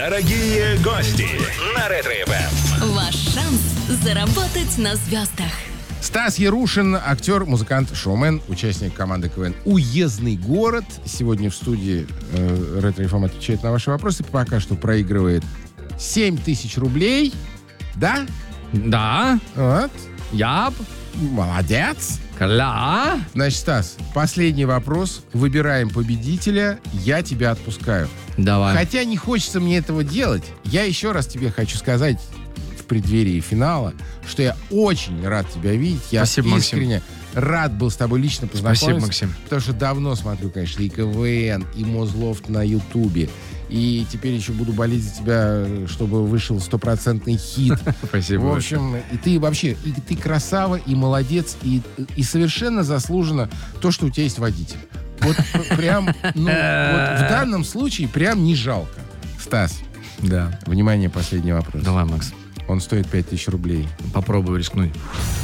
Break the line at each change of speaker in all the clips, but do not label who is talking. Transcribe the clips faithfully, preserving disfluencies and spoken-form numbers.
Дорогие гости на Ретро-эф эм.
Ваш шанс заработать на звездах.
Стас Ярушин, актер, музыкант, шоумен, участник команды КВН «Уездный город». Сегодня в студии э, Ретро-эф эм отвечает на ваши вопросы. Пока что проигрывает семь тысяч рублей. Да?
Да.
Вот.
Я.
Молодец.
Кля.
Значит, Стас, последний вопрос. Выбираем победителя. Я тебя отпускаю.
Давай.
Хотя не хочется мне этого делать, я еще раз тебе хочу сказать в преддверии финала, что я очень рад тебя видеть. Я
Спасибо,
искренне
Максим.
рад был с тобой лично познакомиться.
Спасибо, Максим.
Потому что давно смотрю, конечно, и КВН, и Мозлофт на Ютубе. И теперь еще буду болеть за тебя, чтобы вышел стопроцентный хит.
Спасибо.
В общем, и ты вообще, и ты красава, и молодец, и, и совершенно заслуженно то, что у тебя есть водитель. Вот прям, ну, вот в данном случае прям не жалко. Стас,
Да.
внимание, последний вопрос.
Давай, Макс.
Он стоит пять тысяч рублей.
Попробую рискнуть.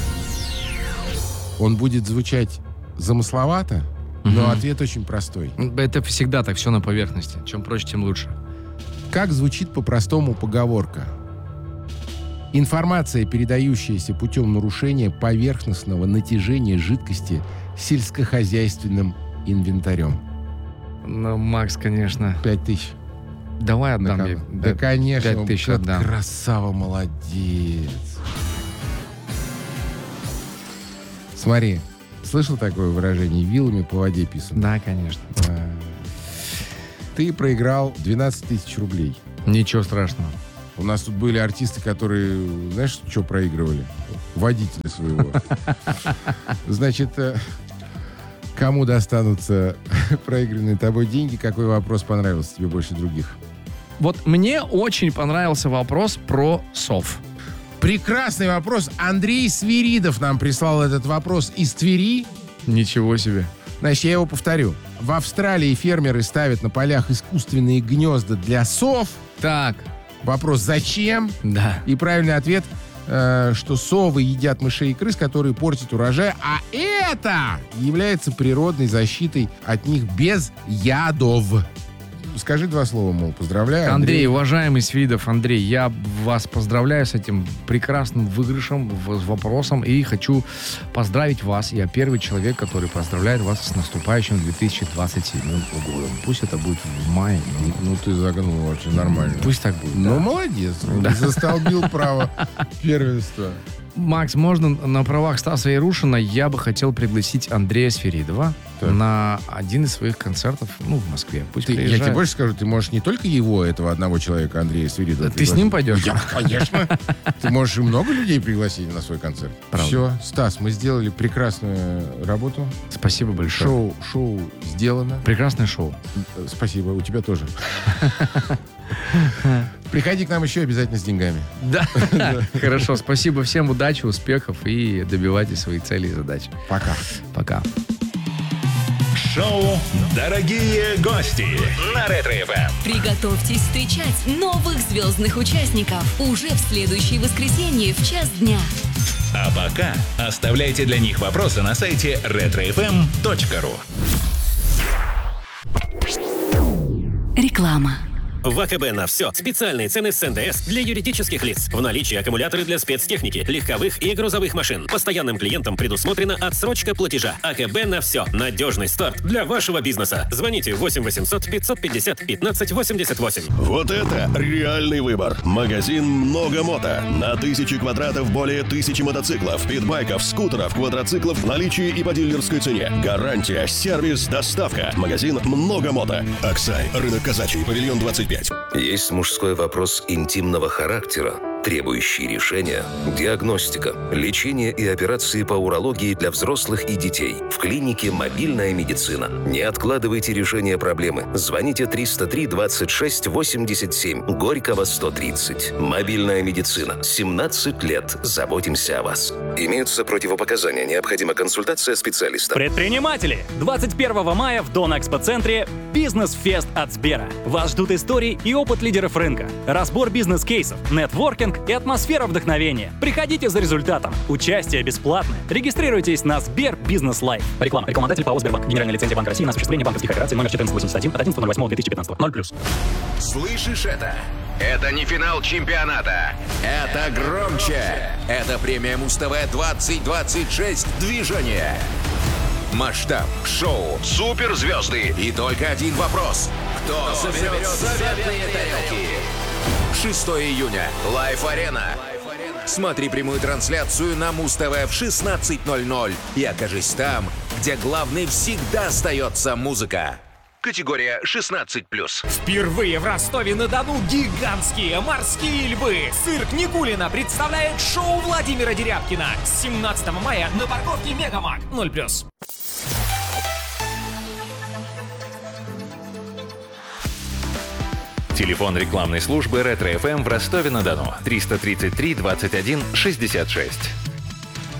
Он будет звучать замысловато, но ответ очень простой.
Это всегда так, все на поверхности. Чем проще, тем лучше.
Как звучит по-простому поговорка? Информация, передающаяся путем нарушения поверхностного натяжения жидкости сельскохозяйственным инвентарем.
Ну, Макс, конечно.
Пять тысяч.
Давай отдам
Да,
ей.
да, конечно.
Пять тысяч
Вот
отдам.
красава, молодец. Смотри, слышал такое выражение? Вилами по воде писано.
Да, конечно.
А, Ты проиграл двенадцать тысяч рублей.
Ничего страшного.
У нас тут были артисты, которые, знаешь, что проигрывали? Водителя своего. Значит, э, кому достанутся проигранные тобой деньги? Какой вопрос понравился тебе больше других?
Вот мне очень понравился вопрос про сов.
Прекрасный вопрос. Андрей Свиридов нам прислал этот вопрос из Твери.
Ничего себе.
Значит, я его повторю. В Австралии фермеры ставят на полях искусственные гнезда для сов.
Так,
Вопрос «Зачем?»
да.
И правильный ответ, э, что совы едят мышей и крыс, которые портят урожай, а это является природной защитой от них без ядов. Скажи два слова, мол, поздравляю.
Андрей, уважаемый Свиридов, Андрей, я вас поздравляю с этим прекрасным выигрышем, в- вопросом, и хочу поздравить вас. Я первый человек, который поздравляет вас с наступающим две тысячи двадцать седьмым годом. Пусть это будет в мае.
Ну, ну, ты загнул вообще нормально.
Пусть так будет.
Ну,
да.
молодец. Ты застолбил право первенства.
Макс, можно на правах Стаса Ярушина я бы хотел пригласить Андрея Свиридова
Так.
на один из своих концертов, ну, в Москве. Пусть
Ты, я
приезжает.
тебе больше скажу, ты можешь не только его, этого одного человека, Андрея Свиридова,
Ты с ним пойдешь?
Я, конечно. Ты можешь и много людей пригласить на свой концерт.
Правда.
Все, Стас, мы сделали прекрасную работу.
Спасибо большое.
Шоу, шоу сделано.
Прекрасное шоу.
Спасибо, у тебя тоже. Приходи к нам еще обязательно с деньгами.
Да. Хорошо, спасибо всем, удачи, успехов и добивайтесь своих целей и задач.
Пока.
Пока.
Шоу «Дорогие гости» на Ретро-эф эм.
Приготовьтесь встречать новых звездных участников уже в следующее воскресенье в час дня.
А пока оставляйте для них вопросы на сайте ретро эф эм точка ру.
Реклама.
В АКБ на все. Специальные цены с эн дэ эс для юридических лиц. В наличии аккумуляторы для спецтехники, легковых и грузовых машин. Постоянным клиентам предусмотрена отсрочка платежа. АКБ на все. Надежный старт для вашего бизнеса. Звоните восемь восемьсот пятьсот пятьдесят пятнадцать восемьдесят восемь.
Вот это реальный выбор. Магазин «Много мото». На тысячи квадратов более тысячи мотоциклов, питбайков, скутеров, квадроциклов в наличии и по дилерской цене. Гарантия, сервис, доставка. Магазин «Много мото». Аксай, рынок Казачий, павильон двадцать пять.
Есть мужской вопрос интимного характера, требующий решения, диагностика, лечение и операции по урологии для взрослых и детей. В клинике «Мобильная медицина». Не откладывайте решение проблемы. Звоните триста три двадцать шесть восемьдесят семь, Горького сто тридцать. «Мобильная медицина». семнадцать лет. Заботимся о вас. Имеются противопоказания. Необходима консультация специалиста.
Предприниматели! двадцать первого мая в Дон-Экспо-центре «Бизнес-фест» от Сбера. Вас ждут истории и опыт лидеров рынка, разбор бизнес-кейсов, нетворкинг и атмосфера вдохновения. Приходите за результатом. Участие бесплатное. Регистрируйтесь на Сбер Бизнес Лайф. Реклама. Рекламодатель ПАО Сбербанк. Генеральная лицензия Банка России на осуществление банковских операций номер четырнадцать восемьдесят один от одиннадцатого ноль восьмого две тысячи пятнадцатого. ноль плюс.
Слышишь это? Это не финал чемпионата. Это громче. Это премия Муз-ТВ двадцать двадцать шесть движение. Масштаб, шоу, суперзвезды и только один вопрос. Кто заберет заветные тарелки? шестого июня. Лайф-арена. Смотри прямую трансляцию на Муз-ТВ в шестнадцать ноль ноль и окажись там, где главной всегда остается музыка. Категория шестнадцать плюс.
Впервые в Ростове-на-Дону гигантские морские львы. Цирк Никулина представляет шоу Владимира Дерябкина. семнадцатого мая на парковке Мегамаг. ноль плюс.
Телефон рекламной службы Ретро-эф эм в Ростове-на-Дону триста тридцать три двадцать один шестьдесят шесть.